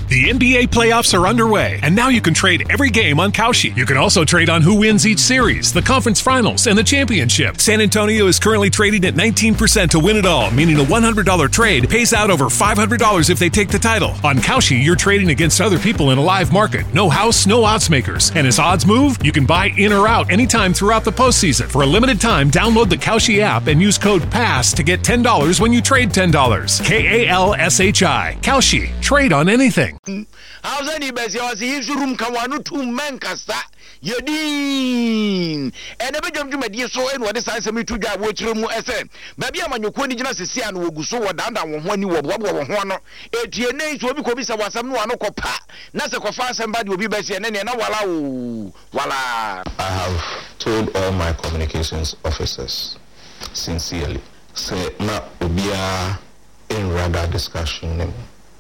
The NBA playoffs are underway, and now you can trade every game on Kalshi. You can also trade on who wins each series, the conference finals, and the championship. San Antonio is currently trading at 19% to win it all, meaning a $100 trade pays out over $500 if they take the title. On Kalshi, you're trading against other people in a live market. No house, no odds makers. And as odds move, you can buy in or out anytime throughout the postseason. For a limited time, download the Kalshi app and use code PASS to get $10 when you trade $10. Kalshi. Kalshi. Trade on anything. How's any best? Was his room come one to Mancasta? Yedin and never jump to my dear so and what is I me to that which room SM. Maybe I'm on your queen just see and will go so down when you were one. It your names will be Kobisa was some one copa. Nasa Kofa somebody will be best and then voila. I have told all my communications officers sincerely. Say na obia in rather discussion.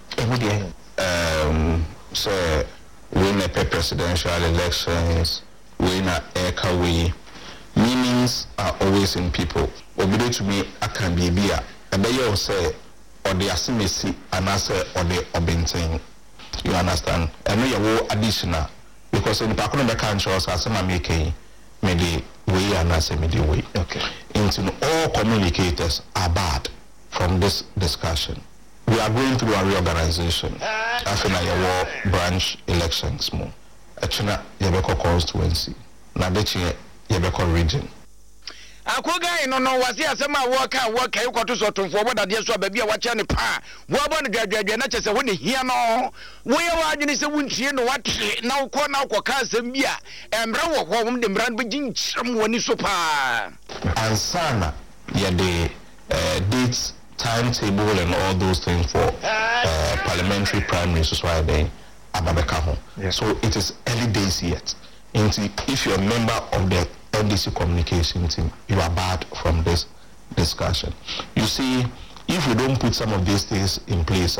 So win a presidential elections, win a aircaway. Meanings are always in people. Obedient to me, I can be beer. And they all say, or the asimisi, and I say, or the obinting. You understand? And we are additional because in the back of the country, as I'm making, maybe way and I say, maybe way. Okay. Into all communicators are bad from this discussion. We are going through a reorganization. After our branch elections, more. Actually, Yabeko constituency. Nadechi Yabeko region. Akoga no was here some work you got to sort of forward that yes, baby, watch any pa. What about the graduate? Not just when here no. We are in this winter, no what now corner Zambia and Brown home the brand begin someone is so pa. And Sana, the dates. Timetable and all those things for parliamentary primaries, so why they Ababeka. Yes. So it is early days yet. If you're a member of the NDC communication team, you are barred from this discussion. You see, if you don't put some of these things in place,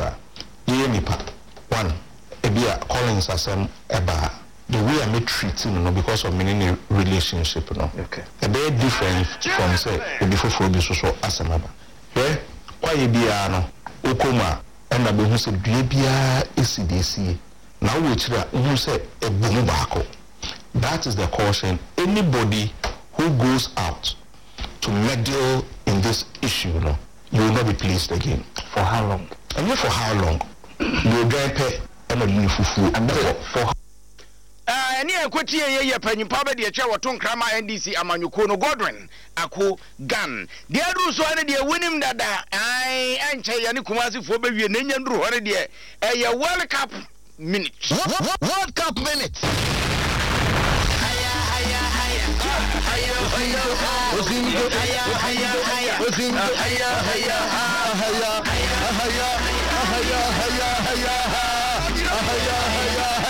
one, Collins Assam Eba, the way I treating, because of many relationship, okay. A very different from say before so Asamaba. Yeah. Why biano ukoma and na behu se dua bia esidesi na wo chira hu se ebumu baako. That is the caution. Anybody who goes out to meddle in this issue, you will not be pleased again. For how long? And not for how long. You will get pay and a fufu and for any equity ye penny power the chair ton krama NDC amanyukono Godwin ako gun the rules one the winning that I anche yani kumasi for baby nyan ru hore de a World Cup minute. World Cup minute. Haya